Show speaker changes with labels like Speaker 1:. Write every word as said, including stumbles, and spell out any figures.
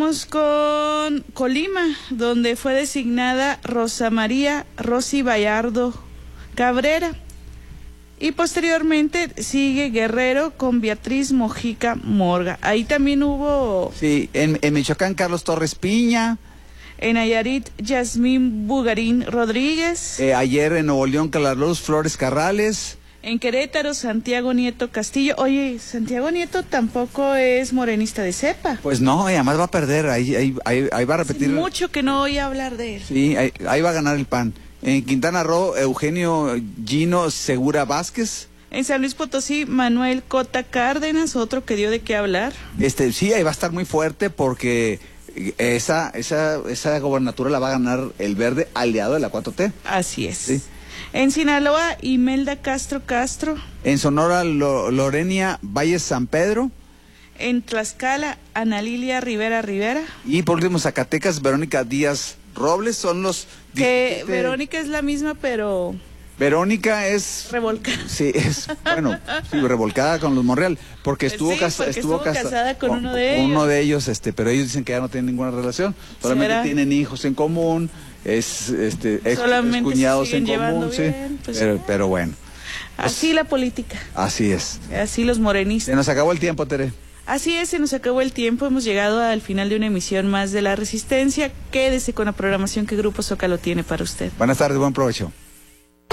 Speaker 1: Vámonos con Colima, donde fue designada Rosa María Rosy Vallardo Cabrera. Y posteriormente sigue Guerrero con Beatriz Mojica Morga. Ahí también hubo...
Speaker 2: Sí, en, en Michoacán, Carlos Torres Piña.
Speaker 1: En Nayarit, Yasmín Bugarín Rodríguez.
Speaker 2: Eh, ayer en Nuevo León, Carlos Flores Carrales.
Speaker 1: En Querétaro, Santiago Nieto Castillo. Oye, Santiago Nieto tampoco es morenista de cepa.
Speaker 2: Pues no, y además va a perder, ahí, ahí, ahí, ahí va a repetir.
Speaker 1: Hace mucho que no oí hablar de él.
Speaker 2: Sí, ahí, ahí va a ganar el P A N. En Quintana Roo, Eugenio Gino Segura Vázquez.
Speaker 1: En San Luis Potosí, Manuel Cota Cárdenas, otro que dio de qué hablar.
Speaker 2: Este, sí, ahí va a estar muy fuerte porque esa, esa, esa gobernatura la va a ganar el Verde, aliado de la cuatro T.
Speaker 1: Así es.
Speaker 2: Sí.
Speaker 1: En Sinaloa, Imelda Castro Castro.
Speaker 2: En Sonora, Lo, Lorenia Valles San Pedro.
Speaker 1: En Tlaxcala, Ana Lilia Rivera Rivera.
Speaker 2: Y por último, Zacatecas, Verónica Díaz Robles. Son los...
Speaker 1: Que
Speaker 2: diecisiete...
Speaker 1: Verónica es la misma, pero...
Speaker 2: Verónica es...
Speaker 1: revolcada.
Speaker 2: Sí, es, bueno, sí, revolcada con los Monreal, porque estuvo,
Speaker 1: sí,
Speaker 2: casa,
Speaker 1: porque
Speaker 2: estuvo,
Speaker 1: estuvo
Speaker 2: casa,
Speaker 1: casada con,
Speaker 2: con
Speaker 1: uno de ellos.
Speaker 2: Uno de ellos, este, pero ellos dicen que ya no tienen ninguna relación, solamente
Speaker 1: ¿Será?
Speaker 2: tienen hijos en común, es, este, ex,
Speaker 1: Solamente
Speaker 2: cuñados
Speaker 1: se
Speaker 2: en
Speaker 1: siguen
Speaker 2: común, sí,
Speaker 1: bien, pues,
Speaker 2: pero, pero bueno.
Speaker 1: Así
Speaker 2: pues,
Speaker 1: la política.
Speaker 2: Así es.
Speaker 1: Así los morenistas.
Speaker 2: Se nos acabó el tiempo, Tere.
Speaker 1: Así es, se nos acabó el tiempo, hemos llegado al final de una emisión más de La Resistencia. Quédese con la programación que Grupo Zócalo tiene para usted.
Speaker 2: Buenas tardes, buen provecho.